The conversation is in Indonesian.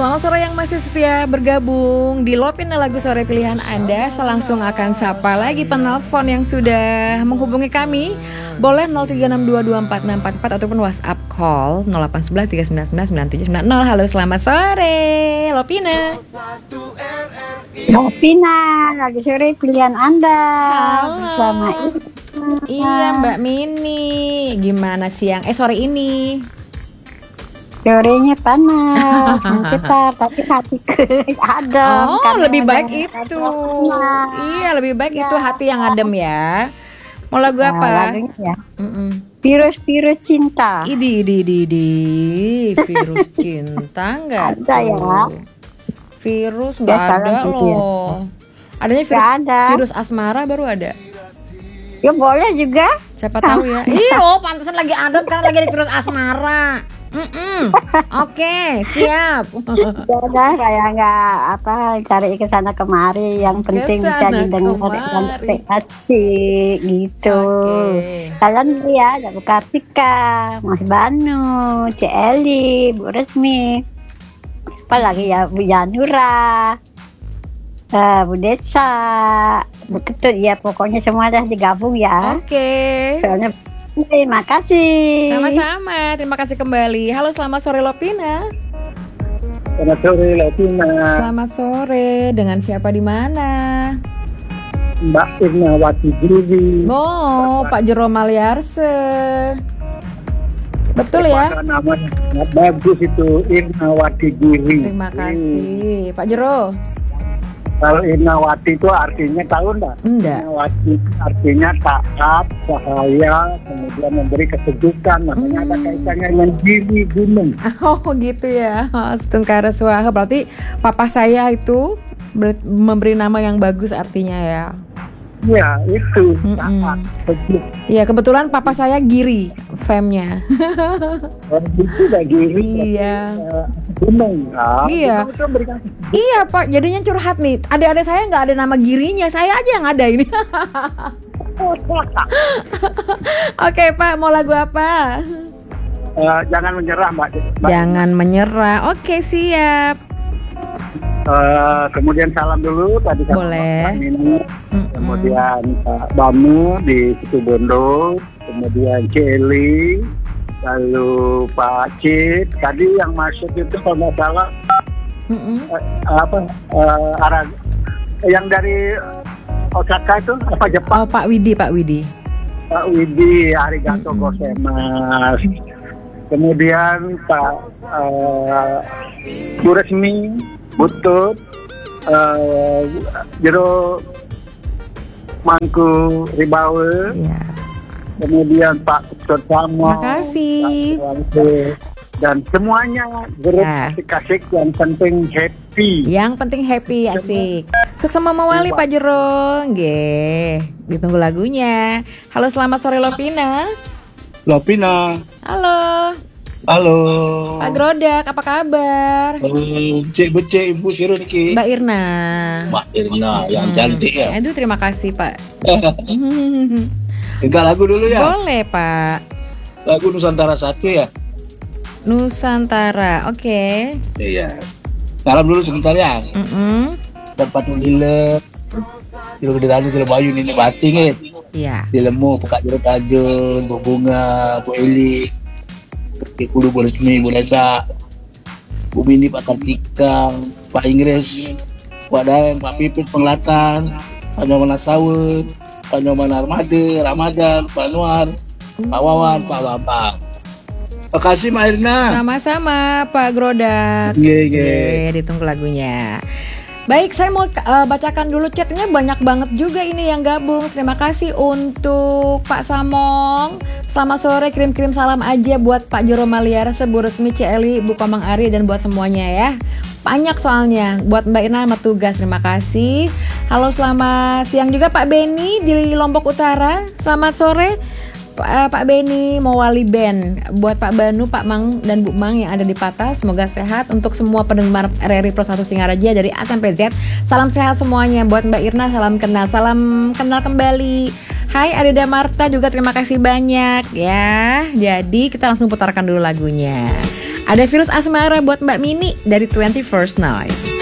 Selamat sore yang masih setia bergabung di Lopina Lagu Sore Pilihan Anda. Saya langsung akan sapa lagi penelpon yang sudah menghubungi kami. Boleh 0362246444 ataupun WhatsApp call 0811 3999790. Halo, selamat sore Lopina. Lopina Lagu Sore Pilihan Anda. Halo. Bersama Iya Mbak Mini. Gimana sore ini? Sorenya panas, mencetar, tapi hatiku adem. Oh, lebih baik itu. Iya, lebih baik itu hati yang adem ya. Mau lagu apa? Lagunya ya. Virus cinta. Idi. Virus cinta nggak? Ada ya. Virus nggak ada loh. Adanya virus asmara baru ada. Ya boleh juga. Siapa tahu ya. Pantesan lagi adem karena lagi ada virus asmara. Oke, siap. Udah kayak nggak cari ke sana kemari. Yang penting bisa didengar dan asik gitu. Kalian ya ada Bu Kartika, Mas Banu, Celi, Bu Resmi, apalagi ya Bu Yanura, Bu Desa, Bu Ketut ya, pokoknya semua dah digabung ya. Oke. Terima kasih. Sama-sama, terima kasih kembali. Halo, selamat sore Lopina. Selamat sore Lopina. Selamat sore, dengan siapa di mana? Mbak Irnawati Giri. Oh, Pak Jero Maliarse. Betul ya? Namanya bagus itu, Irnawati Giri. Terima kasih, Pak Jero. Kalau Irnawati itu artinya tahu enggak? Enggak. Irnawati artinya taat, cahaya, kemudian memberi kesejukan. Makanya ada kaitannya dengan giri gunung. Oh gitu ya. Setungkara suara. Berarti papa saya itu memberi nama yang bagus artinya ya. Ya itu taat, sejuk. Iya, kebetulan papa saya Giri famnya. Itu udah giri. Iya. Gunung. Iya. Itu memberikan Iya Pak, jadinya curhat nih. Adik-adik saya nggak ada nama Girinya, saya aja yang ada ini. Oke Pak, mau lagu apa? Jangan menyerah Mbak. Jangan menyerah. Oke, siap. Kemudian salam dulu tadi sama Boleh. Pak Mini, kemudian Pak Banu di Situbondo, kemudian Celi, lalu Pak Cip. Tadi yang masuk itu kalau nggak salah arah yang dari Osaka itu apa Jepang? Oh, Pak Widi. Pak Widi, arigato gozaimasu. Kemudian Pak Bu Resmi, Butut, Jero Mangku Ribawe, Ya. kemudian Pak Dr. Samo, Terima kasih. dan semuanya grup asik-asik yang penting happy. Yang penting happy, asik. Sukses mawali Pak Jero. Nggih, ditunggu lagunya. Halo, selamat sore Lopina. Lopina. Halo. Halo. Pak Grodak, apa kabar? Becek Ibu Siro niki. Mbak Irna. Mbak Irna yang cantik ya. Aduh, terima kasih Pak. Enggak lagu dulu ya. Boleh Pak. Lagu Nusantara 1 ya. Nusantara, oke. Iya. Salam dulu sebentar ya. Tempat lile. Jero Gede Jero Bayu ini pasti nggih. Iya. Dilemu Pekak Jero Tajun, Bu Bunga, Bu Eli. Kudu Bu Resmi, Bu Desa, Bu Mini, Pak Kartika, Pak Inggris, Pak Daeng, Pak Pipit Penglatan, Pak Nyoman Sawut, Pak Nyoman Armade, Ramadan, Pak Nuar, Pak Wawan, Pak Bambang. Makasih Mbak Irna. Sama-sama Pak Grodak. Oke, ditunggu lagunya. Baik, saya mau bacakan dulu chatnya, banyak banget juga ini yang gabung. Terima kasih untuk Pak Samong. Selamat sore, kirim-kirim salam aja buat Pak Jero Maliarse, Bu Resmi, Celi, Bu Komang Ari, dan buat semuanya ya. Banyak soalnya. Buat Mbak Irna sama tugas, terima kasih. Halo, selamat siang juga Pak Beni di Lombok Utara. Selamat sore Pak Beni Mowali Band. Buat Pak Banu, Pak Mang, dan Bu Mang yang ada di Patah, semoga sehat. Untuk semua pendengar RRI Pro 1 Singaraja dari A sampai Z, salam sehat semuanya. Buat Mbak Irna, salam kenal kembali. Hai Adida Marta juga, terima kasih banyak ya. Jadi kita langsung putarkan dulu lagunya. Ada virus asmara buat Mbak Mini dari 21st Night.